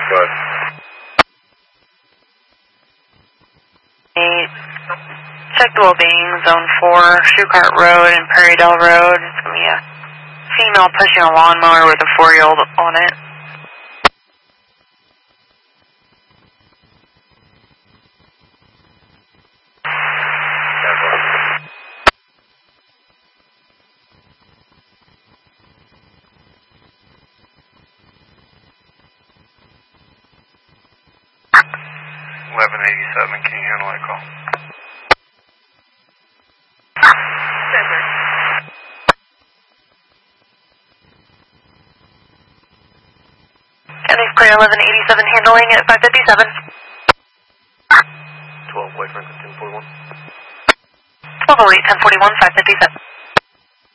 Good. Check the well-being, Zone 4, Shoecart Road and Prairie Dell Road. It's going to be a female pushing a lawnmower with a 4-year-old on it. Can you handle that call? County Clear 1187 handling at 557. 12 boyfriend, 1041. 1208, 1041, 557.